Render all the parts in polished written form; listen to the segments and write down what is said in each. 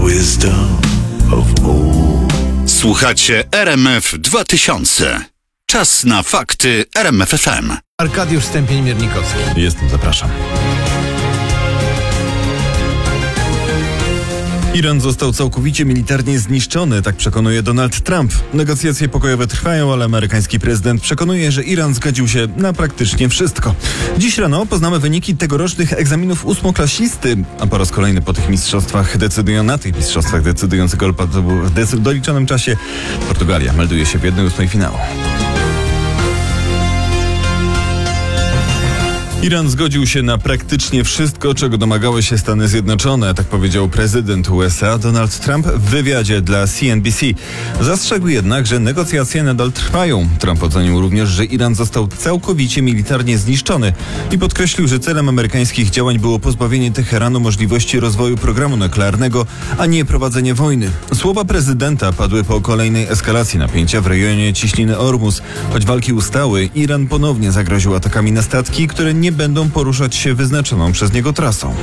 wisdom of old. Słuchacie RMF 2000. Czas na fakty RMF FM. Arkadiusz Stępień-Miernikowski. Jestem, zapraszam. Iran został całkowicie militarnie zniszczony, tak przekonuje Donald Trump. Negocjacje pokojowe trwają, ale amerykański prezydent przekonuje, że Iran zgodził się na praktycznie wszystko. Dziś rano poznamy wyniki tegorocznych egzaminów ósmoklasisty, a po raz kolejny po tych mistrzostwach decydujący gol padł w doliczonym czasie. Portugalia melduje się w 1/8 finału. Iran zgodził się na praktycznie wszystko, czego domagały się Stany Zjednoczone, tak powiedział prezydent USA Donald Trump w wywiadzie dla CNBC. Zastrzegł jednak, że negocjacje nadal trwają. Trump ocenił również, że Iran został całkowicie militarnie zniszczony i podkreślił, że celem amerykańskich działań było pozbawienie Teheranu możliwości rozwoju programu nuklearnego, a nie prowadzenie wojny. Słowa prezydenta padły po kolejnej eskalacji napięcia w rejonie Ciśniny Ormus. Choć walki ustały, Iran ponownie zagroził atakami na statki, które nie będą poruszać się wyznaczoną przez niego trasą.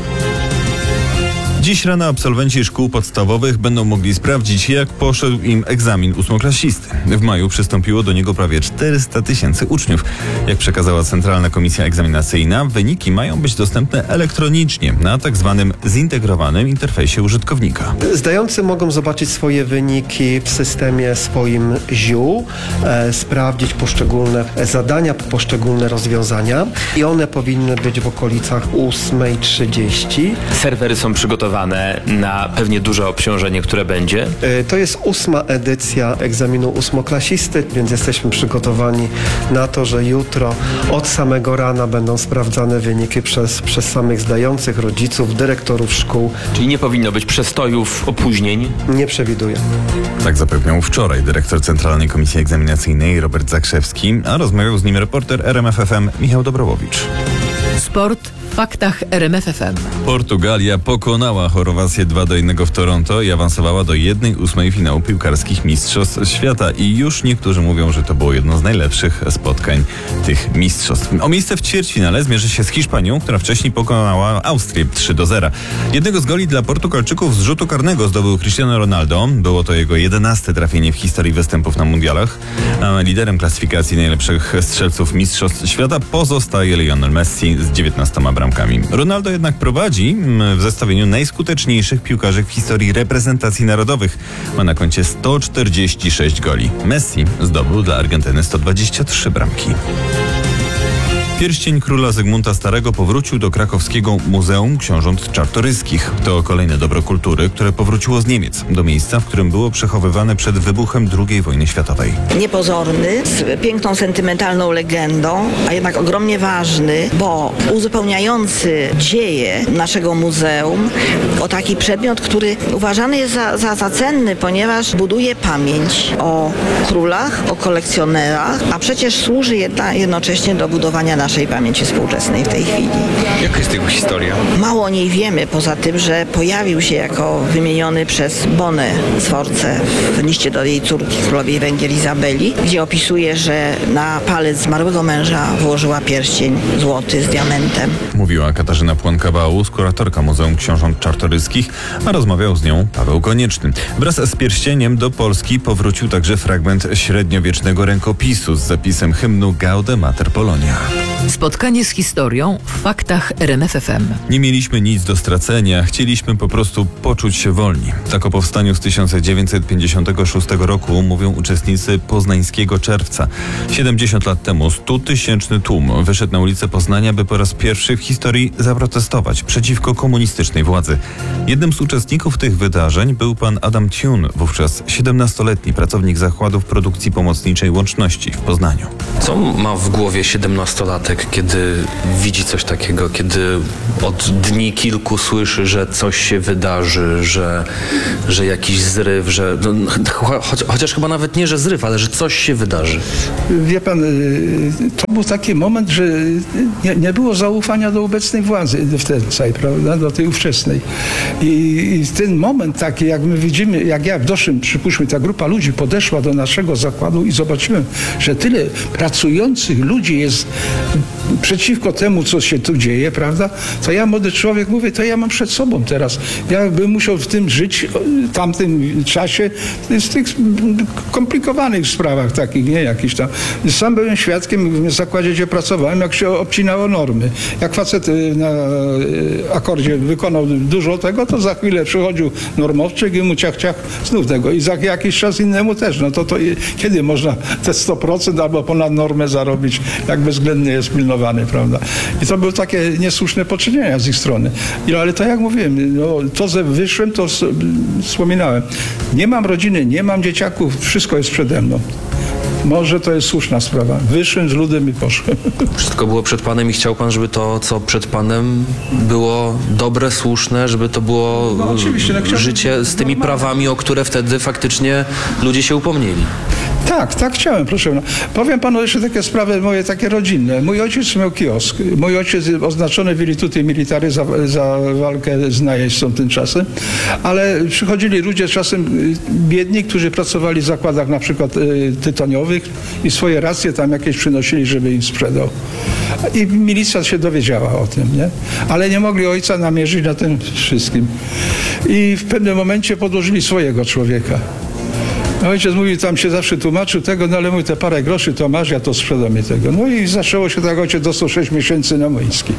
Dziś rano absolwenci szkół podstawowych będą mogli sprawdzić, jak poszedł im egzamin ósmoklasisty. W maju przystąpiło do niego prawie 400 000 uczniów. Jak przekazała Centralna Komisja Egzaminacyjna, wyniki mają być dostępne elektronicznie na tak zwanym zintegrowanym interfejsie użytkownika. Zdający mogą zobaczyć swoje wyniki w systemie swoim ZIU, sprawdzić poszczególne zadania, poszczególne rozwiązania i one powinny być w okolicach 8:30. Serwery są przygotowane na pewnie duże obciążenie, które będzie. To jest 8. edycja egzaminu ósmoklasisty, więc jesteśmy przygotowani na to, że jutro od samego rana będą sprawdzane wyniki przez samych zdających, rodziców, dyrektorów szkół. Czyli nie powinno być przestojów, opóźnień? Nie przewiduję. Tak zapewniał wczoraj dyrektor Centralnej Komisji Egzaminacyjnej Robert Zakrzewski, a rozmawiał z nim reporter RMF FM Michał Dobrowowicz. Sport w faktach RMF FM. Portugalia pokonała Chorwację 2-1 w Toronto i awansowała do 1/8 finału piłkarskich Mistrzostw Świata. I już niektórzy mówią, że to było jedno z najlepszych spotkań tych mistrzostw. O miejsce w ćwierćfinale zmierzy się z Hiszpanią, która wcześniej pokonała Austrię 3-0. Jednego z goli dla Portugalczyków z rzutu karnego zdobył Cristiano Ronaldo. Było to jego 11. trafienie w historii występów na mundialach. A liderem klasyfikacji najlepszych strzelców Mistrzostw Świata pozostaje Lionel Messi z 19 bramkami. Ronaldo jednak prowadzi w zestawieniu najskuteczniejszych piłkarzy w historii reprezentacji narodowych. Ma na koncie 146 goli. Messi zdobył dla Argentyny 123 bramki. Pierścień króla Zygmunta Starego powrócił do krakowskiego Muzeum Książąt Czartoryskich. To kolejne dobro kultury, które powróciło z Niemiec, do miejsca, w którym było przechowywane przed wybuchem II wojny światowej. Niepozorny, z piękną, sentymentalną legendą, a jednak ogromnie ważny, bo uzupełniający dzieje naszego muzeum o taki przedmiot, który uważany jest za cenny, ponieważ buduje pamięć o królach, o kolekcjonerach, a przecież służy jednocześnie do budowania naszej pamięci współczesnej w tej chwili. Jaka jest jego historia? Mało o niej wiemy, poza tym, że pojawił się jako wymieniony przez Bonę Sforcę w liście do jej córki, królowej Węgier Izabeli, gdzie opisuje, że na palec zmarłego męża włożyła pierścień złoty z diamentem. Mówiła Katarzyna Płonka-Bałus, kuratorka Muzeum Książąt Czartoryskich, a rozmawiał z nią Paweł Konieczny. Wraz z pierścieniem do Polski powrócił także fragment średniowiecznego rękopisu z zapisem hymnu Gaude Mater Polonia. Spotkanie z historią w faktach RMF FM. Nie mieliśmy nic do stracenia, chcieliśmy po prostu poczuć się wolni. Tak o powstaniu z 1956 roku mówią uczestnicy Poznańskiego Czerwca. 70 lat temu 100-tysięczny tłum wyszedł na ulicę Poznania, by po raz pierwszy w historii zaprotestować przeciwko komunistycznej władzy. Jednym z uczestników tych wydarzeń był pan Adam Thun, wówczas 17-letni pracownik zakładów produkcji pomocniczej Łączności w Poznaniu. Co ma w głowie 17-latek, kiedy widzi coś takiego, kiedy od dni kilku słyszy, że coś się wydarzy, że jakiś zryw, że chociaż chyba nawet nie, że zryw, ale że coś się wydarzy? Wie pan, to był taki moment, że nie było zaufania do obecnej władzy wtedy, prawda, do tej ówczesnej. I ten moment taki, jak my widzimy, jak ja w Doszym, przypuśćmy, ta grupa ludzi podeszła do naszego zakładu i zobaczyłem, że tyle pracujących ludzi jest przeciwko temu, co się tu dzieje, prawda, to ja, młody człowiek, mówię, to ja mam przed sobą teraz. Ja bym musiał w tym żyć, w tamtym czasie, w tych komplikowanych sprawach takich, nie jakichś tam. Sam byłem świadkiem w zakładzie, gdzie pracowałem, jak się obcinało normy. Jak facet na akordzie wykonał dużo tego, to za chwilę przychodził normowczyk i mu ciach znów tego. I za jakiś czas innemu też. No to kiedy można te 100% albo ponad normę zarobić, jak bezwzględnie jest pilnowany, prawda? I to były takie niesłuszne poczynienia z ich strony. Ale to jak mówiłem, no, to, że wyszłem, to wspominałem. Nie mam rodziny, nie mam dzieciaków, wszystko jest przede mną. Może to jest słuszna sprawa. Wyszłem z ludem i poszłem. Wszystko było przed Panem i chciał Pan, żeby to, co przed Panem było dobre, słuszne, żeby to było życie z tymi prawami, o które wtedy faktycznie ludzie się upomnieli. Tak chciałem, proszę pana. Powiem panu jeszcze takie sprawy moje, takie rodzinne. Mój ojciec miał kiosk. Mój ojciec oznaczony virtuti militari za walkę z najeźdźcą tymczasem, ale przychodzili ludzie czasem biedni, którzy pracowali w zakładach na przykład tytoniowych i swoje racje tam jakieś przynosili, żeby im sprzedał. I milicja się dowiedziała o tym, nie? Ale nie mogli ojca namierzyć na tym wszystkim. I w pewnym momencie podłożyli swojego człowieka. Ojciec mówi, tam się zawsze tłumaczył tego, no ale mówi, te parę groszy to masz, ja to sprzedam mi tego. No i zaczęło się tak, ojciec dostał 6 miesięcy na Młyński.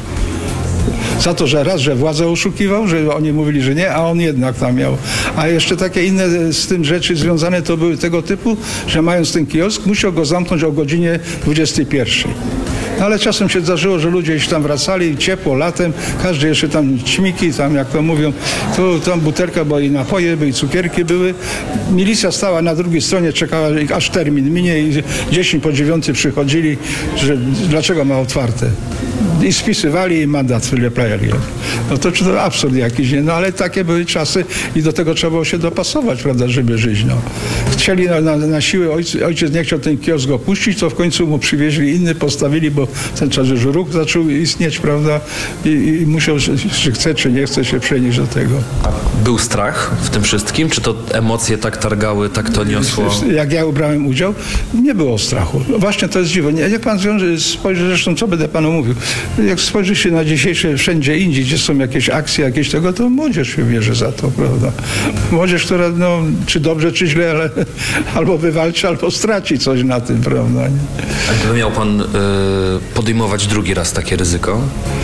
Za to, że raz, że władzę oszukiwał, że oni mówili, że nie, a on jednak tam miał. A jeszcze takie inne z tym rzeczy związane to były tego typu, że mając ten kiosk, musiał go zamknąć o godzinie 21. Ale czasem się zdarzyło, że ludzie już tam wracali, ciepło, latem, każdy jeszcze tam ćmiki, tam jak to mówią, tu tam butelka, bo i napoje, bo i cukierki były. Milicja stała na drugiej stronie, czekała, aż termin minie i 10 po 9 przychodzili, że dlaczego ma otwarte. I spisywali i mandat wyleplali. No to absurd jakiś, nie? No ale takie były czasy i do tego trzeba było się dopasować, prawda, żeby żyć, no. Chcieli na siłę, ojciec nie chciał ten kiosk opuścić, to w końcu mu przywieźli inny, postawili, bo w ten czas już ruch zaczął istnieć, prawda, i musiał, czy chce, czy nie chce się przenieść do tego. Był strach w tym wszystkim? Czy to emocje tak targały, tak to niosło? Jak ja brałem udział, nie było strachu. No właśnie to jest dziwo. Jak pan spojrzy, zresztą co będę panu mówił, jak spojrzy się na dzisiejsze wszędzie indziej, gdzie są jakieś akcje, jakieś tego, to młodzież się bierze za to, prawda. Młodzież, która, no, czy dobrze, czy źle, ale albo wywalczy, albo straci coś na tym, prawda. Nie? A gdyby miał pan podejmować drugi raz takie ryzyko?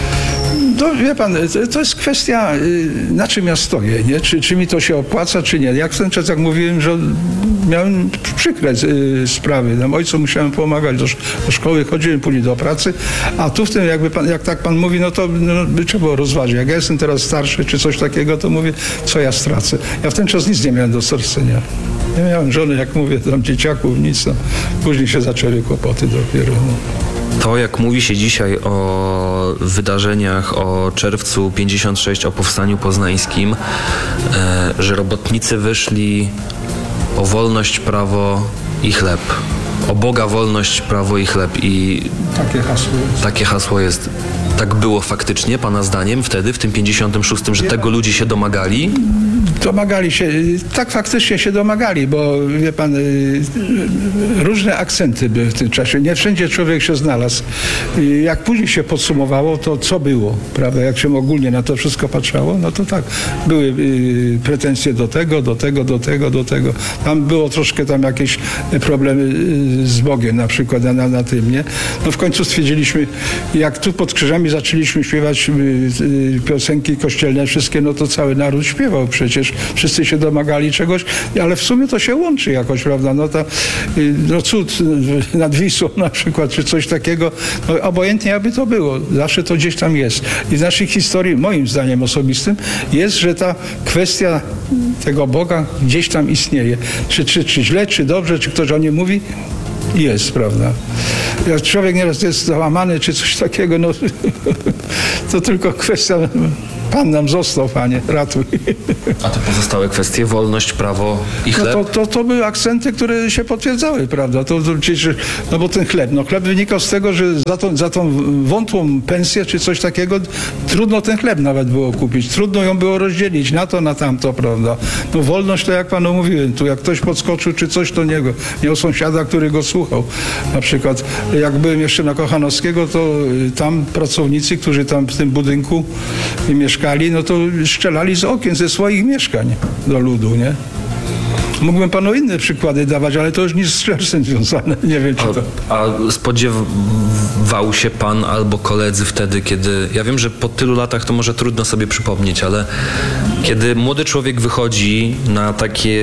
No, wie pan, to jest kwestia, na czym ja stoję, nie? Czy mi to się opłaca, czy nie. Jak w ten czas, jak mówiłem, że miałem przykre sprawy. Tam ojcu musiałem pomagać do szkoły, chodziłem później do pracy, a tu w tym, jak tak pan mówi, no to by trzeba było rozważyć. Jak ja jestem teraz starszy, czy coś takiego, to mówię, co ja stracę. Ja w ten czas nic nie miałem do stracenia. Nie miałem żony, jak mówię, tam dzieciaków, nic. No. Później się zaczęły kłopoty dopiero. No. To, jak mówi się dzisiaj o wydarzeniach, o czerwcu 56, o powstaniu poznańskim, że robotnicy wyszli o wolność, prawo i chleb. O Boga, wolność, prawo i chleb. I takie hasło jest. Tak było faktycznie, pana zdaniem, wtedy, w tym 56, że tego ludzie się domagali? Domagali się, tak faktycznie się domagali, bo wie pan, różne akcenty były w tym czasie. Nie wszędzie człowiek się znalazł. Jak później się podsumowało, to co było, prawda? Jak się ogólnie na to wszystko patrzało, no to tak, były pretensje do tego. Tam było troszkę tam jakieś problemy z Bogiem na przykład na tym, nie? No w końcu stwierdziliśmy, jak tu pod krzyżami zaczęliśmy śpiewać piosenki kościelne wszystkie, no to cały naród śpiewał przecież. Wszyscy się domagali czegoś, ale w sumie to się łączy jakoś, prawda? No cud nad Wisłą na przykład, czy coś takiego. No, obojętnie jakby to było. Zawsze to gdzieś tam jest. I w naszej historii, moim zdaniem osobistym, jest, że ta kwestia tego Boga gdzieś tam istnieje. Czy źle, czy dobrze, czy ktoś o nim mówi, jest, prawda? Jak człowiek nieraz jest załamany, czy coś takiego, no to tylko kwestia Pan nam został, Panie, ratuj. A te pozostałe kwestie, wolność, prawo i chleb? To były akcenty, które się potwierdzały, prawda? To przecież, no bo ten chleb, chleb wynikał z tego, że za tą wątłą pensję czy coś takiego trudno ten chleb nawet było kupić. Trudno ją było rozdzielić na to, na tamto, prawda? No wolność to jak Panu mówiłem, tu jak ktoś podskoczył czy coś, to miał sąsiada, który go słuchał. Na przykład jak byłem jeszcze na Kochanowskiego, to tam pracownicy, którzy tam w tym budynku mieszkali, no to strzelali z okien ze swoich mieszkań do ludu, nie? Mógłbym Panu inne przykłady dawać, ale to już nic z strzelcem związane. Nie wiem, czy to... A spodziewał się Pan albo koledzy wtedy, kiedy... Ja wiem, że po tylu latach to może trudno sobie przypomnieć, ale kiedy młody człowiek wychodzi na takie...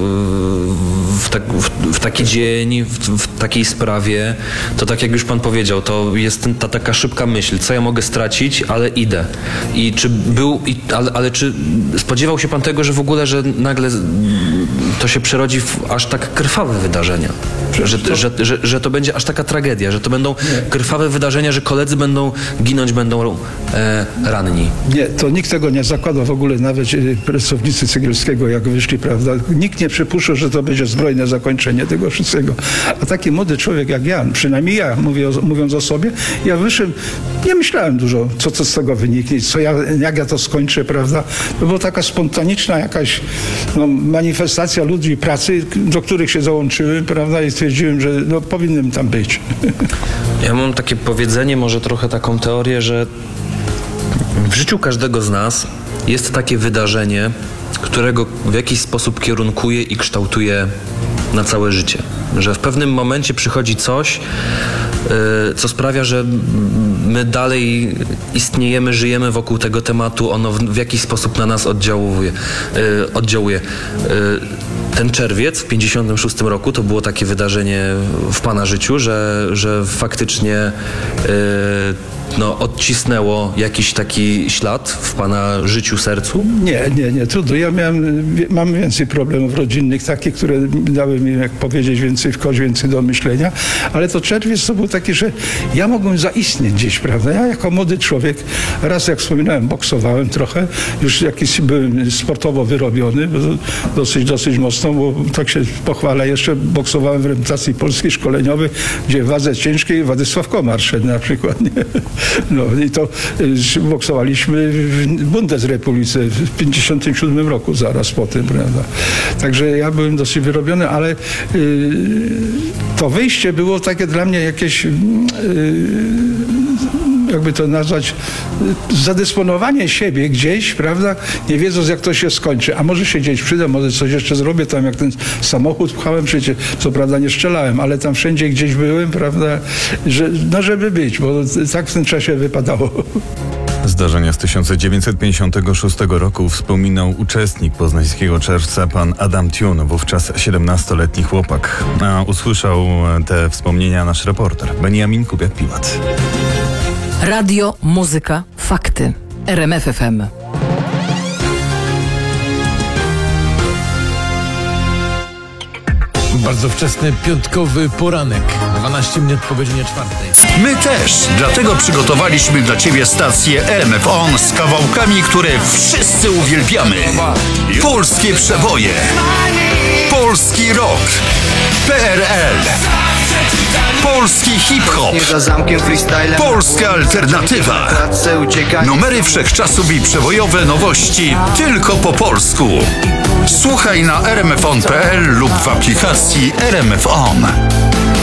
w taki dzień, w takiej sprawie, to tak jak już Pan powiedział, to jest ta taka szybka myśl, co ja mogę stracić, ale idę. I czy ale czy spodziewał się Pan tego, że w ogóle, że nagle to się przerodzi w aż tak krwawe wydarzenia? Że to będzie aż taka tragedia, że to będą krwawe wydarzenia, że koledzy będą ginąć, będą ranni. Nie, to nikt tego nie zakładał w ogóle, nawet pracownicy Cegielskiego, jak wyszli, prawda? Nikt nie przypuszczał, że to będzie zbrojne zakończenie tego wszystkiego. A taki młody człowiek jak ja, przynajmniej ja, mówiąc o sobie, ja wyszedłem, nie myślałem dużo, co z tego wyniknie, jak ja to skończę, prawda? To była taka spontaniczna jakaś manifestacja ludzi pracy, do których się załączyłem, prawda? I stwierdziłem, że powinienem tam być. Ja mam takie powiedzenie, może trochę taką teorię, że w życiu każdego z nas jest takie wydarzenie, którego w jakiś sposób kierunkuje i kształtuje na całe życie. Że w pewnym momencie przychodzi coś, co sprawia, że my dalej istniejemy, żyjemy wokół tego tematu, ono w jakiś sposób na nas oddziałuje. Ten czerwiec w 1956 roku to było takie wydarzenie w Pana życiu, że faktycznie odcisnęło jakiś taki ślad w Pana życiu, sercu? Nie, trudno. Ja mam więcej problemów rodzinnych, takich, które dały mi, jak powiedzieć, więcej do myślenia, ale to czerwiec to był taki, że ja mogłem zaistnieć gdzieś, prawda? Ja jako młody człowiek, raz jak wspominałem, boksowałem trochę, już jakiś byłem sportowo wyrobiony, dosyć mocno, bo tak się pochwalę, jeszcze boksowałem w reprezentacji polskiej szkoleniowej, gdzie w wadze ciężkiej Władysław Komar szedł na przykład, nie? No i to boksowaliśmy w Bundesrepublice w 1957 roku, zaraz po tym, prawda. Także ja byłem dosyć wyrobiony, ale to wyjście było takie dla mnie jakieś, jakby to nazwać, zadysponowanie siebie gdzieś, prawda, nie wiedząc jak to się skończy, a może się gdzieś przyda, może coś jeszcze zrobię, tam jak ten samochód pchałem, przecież co prawda nie strzelałem, ale tam wszędzie gdzieś byłem, prawda, żeby być, bo tak w tym czasie wypadało. Zdarzenia z 1956 roku wspominał uczestnik Poznańskiego Czerwca, pan Adam Thun, wówczas 17-letni chłopak. A usłyszał te wspomnienia nasz reporter Beniamin Kubiak-Piłat. Radio, muzyka, fakty. RMF FM. Bardzo wczesny piątkowy poranek, 12 minut po godzinie 4. My też, dlatego przygotowaliśmy dla Ciebie stację RMF On z kawałkami, które wszyscy uwielbiamy. Polskie przeboje, polski rock, PRL, polski hip-hop, polska alternatywa, numery wszechczasów i przebojowe nowości tylko po polsku. Słuchaj na rmfon.pl lub w aplikacji RMF On.